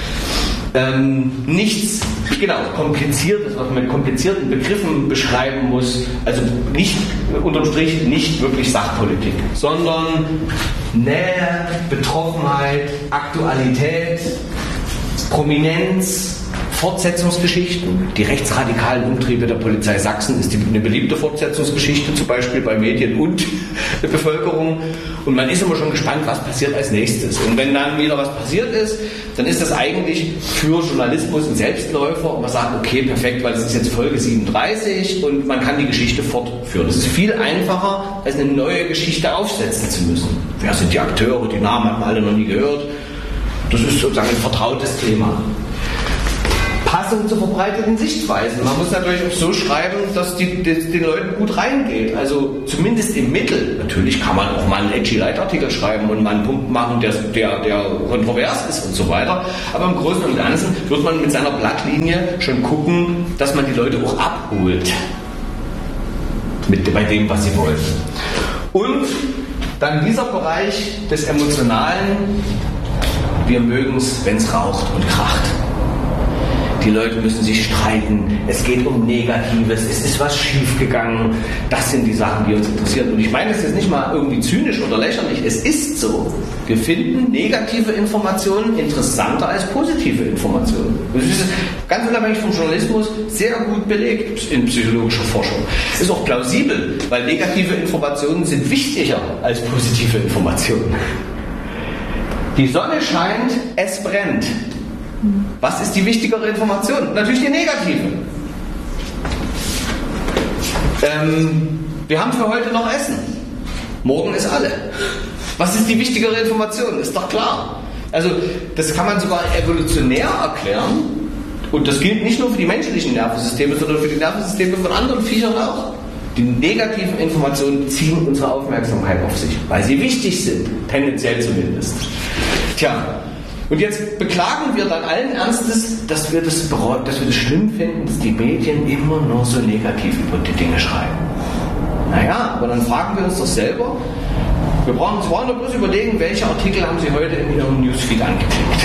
Speaker 1: Ähm, nichts, genau, kompliziertes, was man mit komplizierten Begriffen beschreiben muss, also nicht, unterm Strich, nicht wirklich Sachpolitik, sondern Nähe, Betroffenheit, Aktualität, Prominenz, Fortsetzungsgeschichten. Die rechtsradikalen Umtriebe der Polizei Sachsen ist die, eine beliebte Fortsetzungsgeschichte, zum Beispiel bei Medien und der Bevölkerung. Und man ist immer schon gespannt, was passiert als nächstes. Und wenn dann wieder was passiert ist, dann ist das eigentlich für Journalismus ein Selbstläufer. Und man sagt, okay, perfekt, weil es ist jetzt Folge siebenunddreißig und man kann die Geschichte fortführen. Es ist viel einfacher, als eine neue Geschichte aufsetzen zu müssen. Wer sind die Akteure? Die Namen haben alle noch nie gehört. Das ist sozusagen ein vertrautes Thema. Passend zu verbreiteten Sichtweisen. Man muss natürlich auch so schreiben, dass die, die, den Leuten gut reingeht. Also zumindest im Mittel. Natürlich kann man auch mal einen edgy Leitartikel schreiben und mal einen Punkt machen, der, der, der kontrovers ist und so weiter. Aber im Großen und Ganzen wird man mit seiner Blattlinie schon gucken, dass man die Leute auch abholt. Mit, bei dem, was sie wollen. Und dann dieser Bereich des Emotionalen. Wir mögen es, wenn es raucht und kracht. Die Leute müssen sich streiten, es geht um Negatives, es ist was schiefgegangen. Das sind die Sachen, die uns interessieren. Und ich meine es jetzt nicht mal irgendwie zynisch oder lächerlich, es ist so. Wir finden negative Informationen interessanter als positive Informationen. Das ist ganz unabhängig vom Journalismus sehr gut belegt in psychologischer Forschung. Es ist auch plausibel, weil negative Informationen sind wichtiger als positive Informationen. Die Sonne scheint, es brennt. Was ist die wichtigere Information? Natürlich die negative. Ähm, wir haben für heute noch Essen. Morgen ist alle. Was ist die wichtigere Information? Ist doch klar. Also das kann man sogar evolutionär erklären. Und das gilt nicht nur für die menschlichen Nervensysteme, sondern für die Nervensysteme von anderen Viechern auch. Die negativen Informationen ziehen unsere Aufmerksamkeit auf sich, weil sie wichtig sind, tendenziell zumindest. Tja, und jetzt beklagen wir dann allen Ernstes, dass wir das, dass wir das schlimm finden, dass die Medien immer nur so negativ über die Dinge schreiben. Naja, aber dann fragen wir uns doch selber, wir brauchen uns nur bloß überlegen, welche Artikel haben Sie heute in Ihrem Newsfeed angeklickt.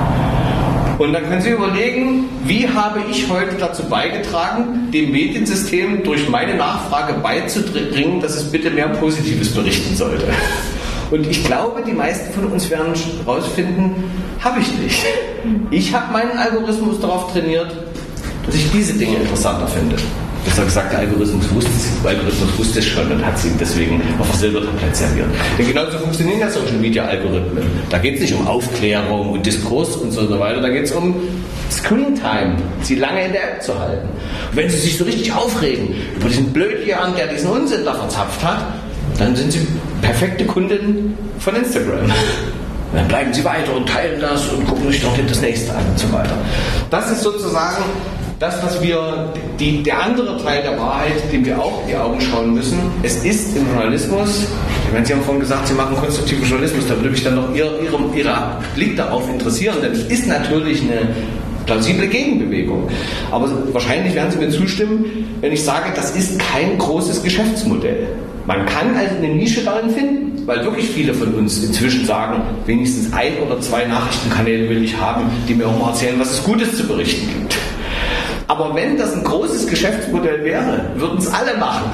Speaker 1: Und dann können Sie überlegen, wie habe ich heute dazu beigetragen, dem Mediensystem durch meine Nachfrage beizubringen, dass es bitte mehr Positives berichten sollte. Und ich glaube, die meisten von uns werden herausfinden, habe ich nicht. Ich habe meinen Algorithmus darauf trainiert, dass ich diese Dinge interessanter finde. Besser gesagt, der Algorithmus wusste, der Algorithmus wusste es schon und hat sie deswegen auf der Silbertablett serviert. Denn genauso funktionieren ja Social Media Algorithmen. Da geht es nicht um Aufklärung und Diskurs und so weiter, da geht es um Screen Time, sie lange in der App zu halten. Und wenn sie sich so richtig aufregen über diesen Blödjan, der diesen Unsinn da verzapft hat, dann sind sie perfekte Kunden von Instagram. Und dann bleiben sie weiter und teilen das und gucken sich doch das nächste an und so weiter. Das ist sozusagen das, was wir, die, der andere Teil der Wahrheit, dem wir auch in die Augen schauen müssen. Es ist im Journalismus, ich meine, Sie haben vorhin gesagt, Sie machen konstruktiven Journalismus, da würde mich dann noch Ihr, Ihre, Ihre Blick darauf interessieren, denn es ist natürlich eine plausible Gegenbewegung. Aber wahrscheinlich werden Sie mir zustimmen, wenn ich sage, das ist kein großes Geschäftsmodell. Man kann also eine Nische darin finden, weil wirklich viele von uns inzwischen sagen, wenigstens ein oder zwei Nachrichtenkanäle will ich haben, die mir auch mal erzählen, was es Gutes zu berichten gibt. Aber wenn das ein großes Geschäftsmodell wäre, würden es alle machen.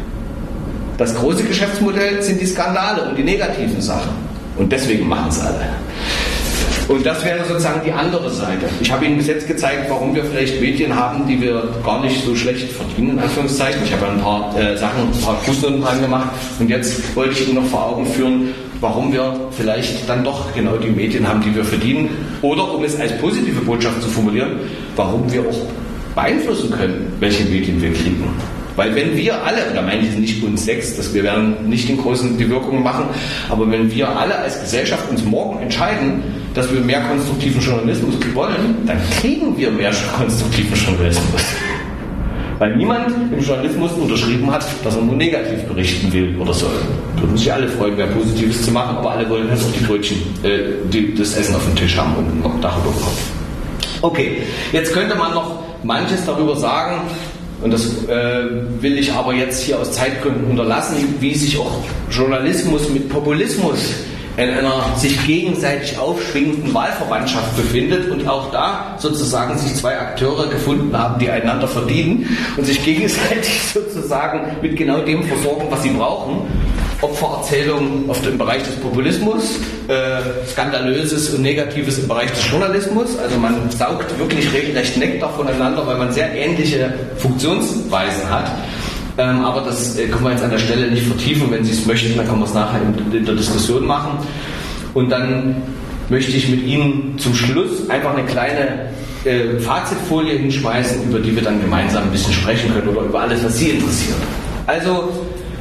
Speaker 1: Das große Geschäftsmodell sind die Skandale und die negativen Sachen. Und deswegen machen es alle. Und das wäre sozusagen die andere Seite. Ich habe Ihnen bis jetzt gezeigt, warum wir vielleicht Medien haben, die wir gar nicht so schlecht verdienen, in Anführungszeichen. Ich habe ein paar äh, Sachen, ein paar Fußnoten dran gemacht. Und jetzt wollte ich Ihnen noch vor Augen führen, warum wir vielleicht dann doch genau die Medien haben, die wir verdienen. Oder, um es als positive Botschaft zu formulieren, warum wir auch beeinflussen können, welche Medien wir kriegen. Weil wenn wir alle, da meine ich nicht uns sechs, dass wir werden nicht den großen, die Wirkung machen, aber wenn wir alle als Gesellschaft uns morgen entscheiden, dass wir mehr konstruktiven Journalismus wollen, dann kriegen wir mehr konstruktiven Journalismus. Weil niemand im Journalismus unterschrieben hat, dass er nur negativ berichten will oder soll. Würden sich alle freuen, mehr Positives zu machen, aber alle wollen halt auch die Brötchen, äh, die, das Essen auf dem Tisch haben und noch Dach über dem Kopf. Okay, jetzt könnte man noch manches darüber sagen, und das äh, will ich aber jetzt hier aus Zeitgründen unterlassen, wie sich auch Journalismus mit Populismus in einer sich gegenseitig aufschwingenden Wahlverwandtschaft befindet und auch da sozusagen sich zwei Akteure gefunden haben, die einander verdienen und sich gegenseitig sozusagen mit genau dem versorgen, was sie brauchen. Opfererzählung auf dem Bereich des Populismus, äh, Skandalöses und Negatives im Bereich des Journalismus. Also man saugt wirklich regelrecht Nektar voneinander, weil man sehr ähnliche Funktionsweisen hat. Ähm, aber das äh, können wir jetzt an der Stelle nicht vertiefen. Wenn Sie es möchten, dann können wir es nachher in, in der Diskussion machen. Und dann möchte ich mit Ihnen zum Schluss einfach eine kleine äh, Fazitfolie hinschmeißen, über die wir dann gemeinsam ein bisschen sprechen können oder über alles, was Sie interessiert. Also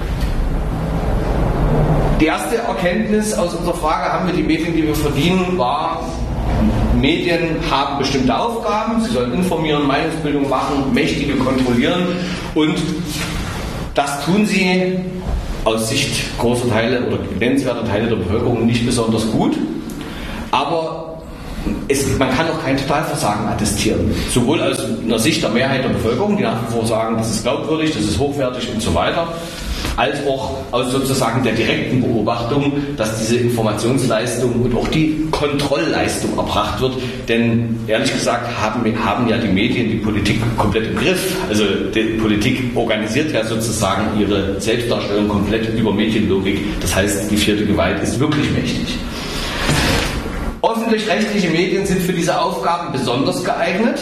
Speaker 1: die erste Erkenntnis aus unserer Frage, haben wir die Medien, die wir verdienen, war, Medien haben bestimmte Aufgaben, sie sollen informieren, Meinungsbildung machen, Mächtige kontrollieren und das tun sie aus Sicht großer Teile oder nennenswerter Teile der Bevölkerung nicht besonders gut, aber es, man kann auch kein Totalversagen attestieren. Sowohl aus einer Sicht der Mehrheit der Bevölkerung, die nach wie vor sagen, das ist glaubwürdig, das ist hochwertig und so weiter, als auch aus sozusagen der direkten Beobachtung, dass diese Informationsleistung und auch die Kontrollleistung erbracht wird. Denn ehrlich gesagt haben, haben ja die Medien die Politik komplett im Griff. Also die Politik organisiert ja sozusagen ihre Selbstdarstellung komplett über Medienlogik. Das heißt, die vierte Gewalt ist wirklich mächtig. Öffentlich-rechtliche Medien sind für diese Aufgaben besonders geeignet,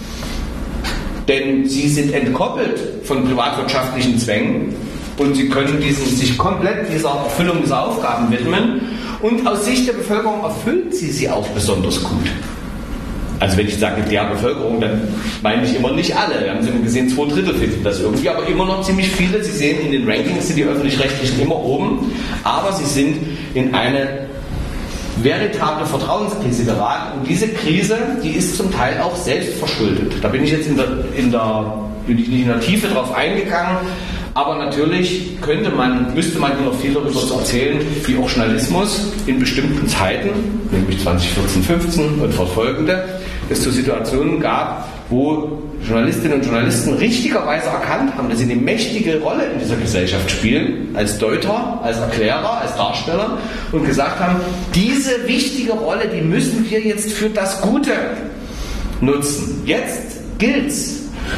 Speaker 1: denn sie sind entkoppelt von privatwirtschaftlichen Zwängen. Und sie können diesen, sich komplett dieser Erfüllung dieser Aufgaben widmen. Und aus Sicht der Bevölkerung erfüllen sie sie auch besonders gut. Also wenn ich sage der Bevölkerung, dann meine ich immer nicht alle. Wir haben sie gesehen, zwei Drittel finden das irgendwie, aber immer noch ziemlich viele. Sie sehen, in den Rankings sind die Öffentlich-Rechtlichen immer oben, aber sie sind in eine veritable Vertrauenskrise geraten. Und diese Krise, die ist zum Teil auch selbst verschuldet. Da bin ich jetzt in der, in der, bin ich nicht in der Tiefe drauf eingegangen. Aber natürlich könnte man, müsste man noch viel darüber erzählen, wie auch Journalismus in bestimmten Zeiten, nämlich zwanzig vierzehn, fünfzehn und fortfolgende, es zu Situationen gab, wo Journalistinnen und Journalisten richtigerweise erkannt haben, dass sie eine mächtige Rolle in dieser Gesellschaft spielen, als Deuter, als Erklärer, als Darsteller und gesagt haben, diese wichtige Rolle, die müssen wir jetzt für das Gute nutzen. Jetzt gilt's.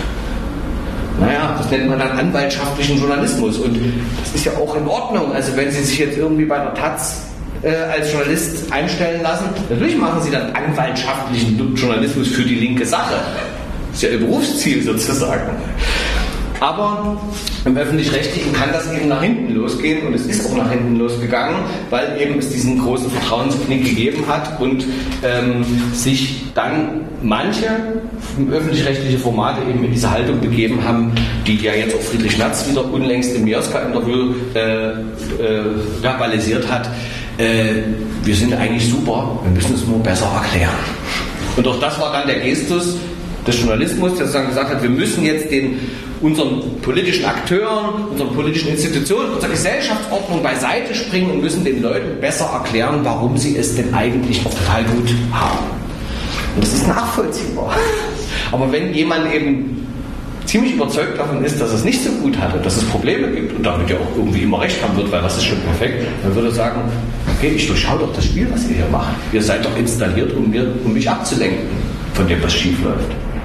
Speaker 1: Naja, das nennt man dann anwaltschaftlichen Journalismus und das ist ja auch in Ordnung. Also wenn Sie sich jetzt irgendwie bei der Taz äh, als Journalist einstellen lassen, natürlich machen Sie dann anwaltschaftlichen Journalismus für die linke Sache. Das ist ja Ihr Berufsziel sozusagen. Aber im Öffentlich-Rechtlichen kann das eben nach hinten losgehen und es ist auch nach hinten losgegangen, weil eben es diesen großen Vertrauensknick gegeben hat und ähm, sich dann manche öffentlich-rechtliche Formate eben in diese Haltung begeben haben, die ja jetzt auch Friedrich Merz wieder unlängst im Mioska-Interview äh, äh, verbalisiert hat. Äh, wir sind eigentlich super, wir müssen es nur besser erklären. Und auch das war dann der Gestus des Journalismus, der sozusagen gesagt hat, wir müssen jetzt den unseren politischen Akteuren, unseren politischen Institutionen, unserer Gesellschaftsordnung beiseite springen und müssen den Leuten besser erklären, warum sie es denn eigentlich auch total gut haben. Und das ist nachvollziehbar. Aber wenn jemand eben ziemlich überzeugt davon ist, dass es nicht so gut hat und dass es Probleme gibt und damit ja auch irgendwie immer recht haben wird, weil was ist schon perfekt, dann würde er sagen, okay, ich durchschaue doch das Spiel, was ihr hier macht. Ihr seid doch installiert, um, mir, um mich abzulenken von dem, was schief läuft.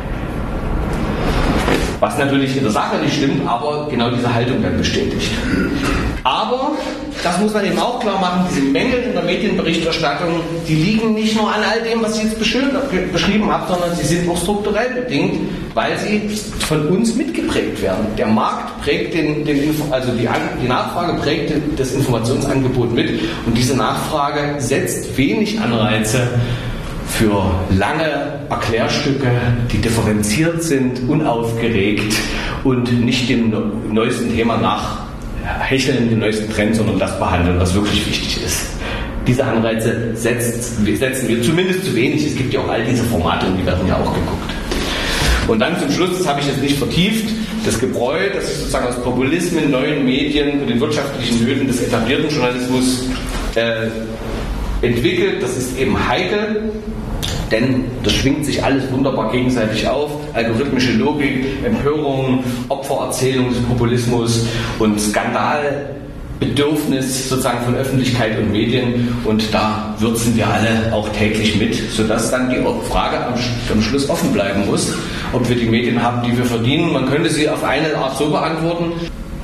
Speaker 1: Was natürlich in der Sache nicht stimmt, aber genau diese Haltung dann bestätigt. Aber, das muss man eben auch klar machen, diese Mängel in der Medienberichterstattung, die liegen nicht nur an all dem, was ich jetzt beschrieben habe, sondern sie sind auch strukturell bedingt, weil sie von uns mitgeprägt werden. Der Markt prägt den, den also die, die Nachfrage prägt das Informationsangebot mit und diese Nachfrage setzt wenig Anreize für lange Erklärstücke, die differenziert sind, unaufgeregt und nicht dem neuesten Thema nachhecheln, dem neuesten Trend, sondern das behandeln, was wirklich wichtig ist. Diese Anreize setzt, setzen wir zumindest zu wenig. Es gibt ja auch all diese Formate und die werden ja auch geguckt. Und dann zum Schluss, das habe ich jetzt nicht vertieft, das Gebräu, das sich sozusagen aus Populismen, neuen Medien und den wirtschaftlichen Nöten des etablierten Journalismus äh, entwickelt, das ist eben heikel, denn das schwingt sich alles wunderbar gegenseitig auf. Algorithmische Logik, Empörung, Opfererzählung des Populismus und Skandalbedürfnis sozusagen von Öffentlichkeit und Medien und da würzen wir alle auch täglich mit, sodass dann die Frage am, am Schluss offen bleiben muss, ob wir die Medien haben, die wir verdienen. Man könnte sie auf eine Art so beantworten: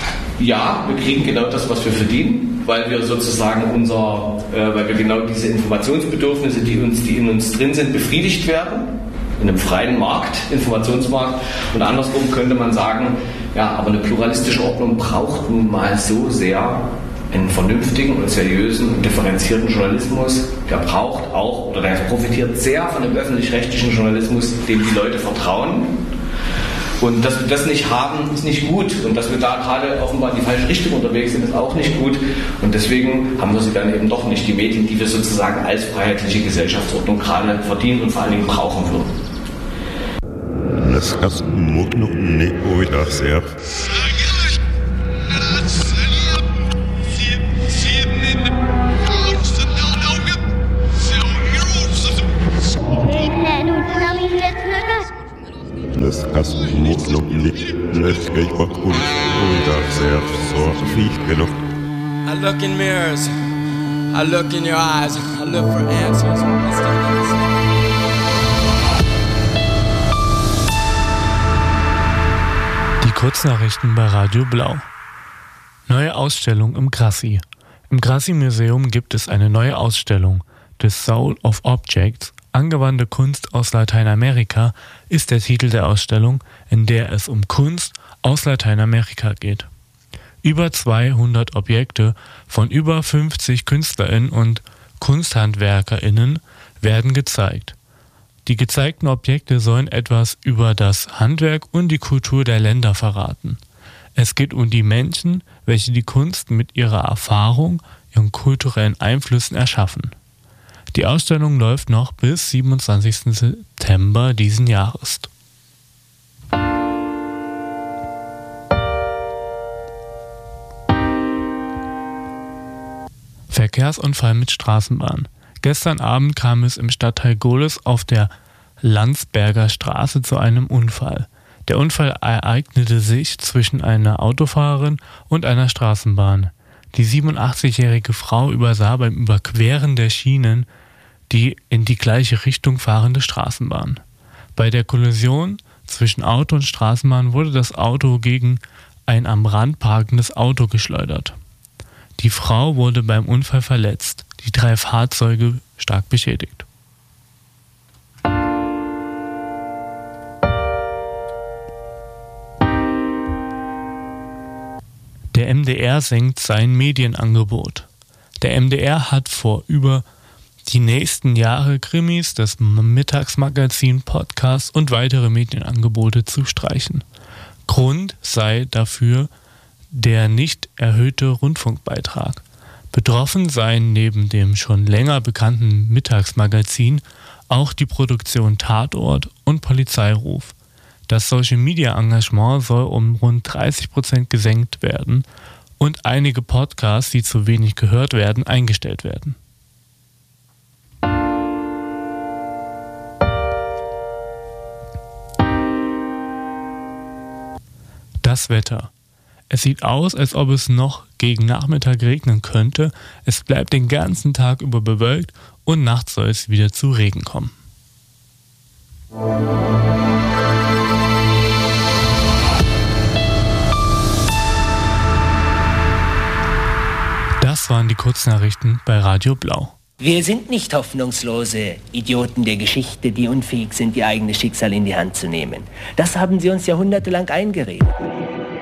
Speaker 1: Ja, wir kriegen genau das, was wir verdienen, weil wir sozusagen unser, äh, weil wir genau diese Informationsbedürfnisse, die uns, die in uns drin sind, befriedigt werden. In einem freien Markt, Informationsmarkt. Und andersrum könnte man sagen, ja, aber eine pluralistische Ordnung braucht nun mal so sehr einen vernünftigen und seriösen und differenzierten Journalismus. Der braucht auch, oder der profitiert sehr von dem öffentlich-rechtlichen Journalismus, dem die Leute vertrauen. Und dass wir das nicht haben, ist nicht gut. Und dass wir da gerade offenbar in die falsche Richtung unterwegs sind, ist auch nicht gut. Und deswegen haben wir sie dann eben doch nicht, die Medien, die wir sozusagen als freiheitliche Gesellschaftsordnung gerade verdienen und vor allen Dingen brauchen würden.
Speaker 5: Das hast du noch nicht wieder sehr. Das hast du noch nicht. Das geht mal gut. Und sehr so viel genug.
Speaker 6: I look in mirrors. I look in your eyes. I look for answers.
Speaker 7: Kurznachrichten bei Radio Blau. Neue Ausstellung im Grassi. Im Grassi-Museum gibt es eine neue Ausstellung. The Soul of Objects, angewandte Kunst aus Lateinamerika, ist der Titel der Ausstellung, in der es um Kunst aus Lateinamerika geht. Über zweihundert Objekte von über fünfzig KünstlerInnen und KunsthandwerkerInnen werden gezeigt. Die gezeigten Objekte sollen etwas über das Handwerk und die Kultur der Länder verraten. Es geht um die Menschen, welche die Kunst mit ihrer Erfahrung, ihren kulturellen Einflüssen erschaffen. Die Ausstellung läuft noch bis siebenundzwanzigsten September diesen Jahres. Verkehrsunfall mit Straßenbahn. Gestern Abend kam es im Stadtteil Gohlis auf der Landsberger Straße zu einem Unfall. Der Unfall ereignete sich zwischen einer Autofahrerin und einer Straßenbahn. Die siebenundachtzigjährige Frau übersah beim Überqueren der Schienen die in die gleiche Richtung fahrende Straßenbahn. Bei der Kollision zwischen Auto und Straßenbahn wurde das Auto gegen ein am Rand parkendes Auto geschleudert. Die Frau wurde beim Unfall verletzt, die drei Fahrzeuge stark beschädigt. Der M D R senkt sein Medienangebot. Der M D R hat vor, über die nächsten Jahre Krimis, das Mittagsmagazin, Podcasts und weitere Medienangebote zu streichen. Grund sei dafür der nicht erhöhte Rundfunkbeitrag. Betroffen seien neben dem schon länger bekannten Mittagsmagazin auch die Produktion Tatort und Polizeiruf. Das Social-Media-Engagement soll um rund dreißig Prozent gesenkt werden und einige Podcasts, die zu wenig gehört werden, eingestellt werden. Das Wetter. Es sieht aus, als ob es noch gegen Nachmittag regnen könnte. Es bleibt den ganzen Tag über bewölkt und nachts soll es wieder zu Regen kommen. Das waren die Kurznachrichten bei Radio Blau.
Speaker 8: Wir sind nicht hoffnungslose Idioten der Geschichte, die unfähig sind, ihr eigenes Schicksal in die Hand zu nehmen. Das haben sie uns jahrhundertelang eingeredet.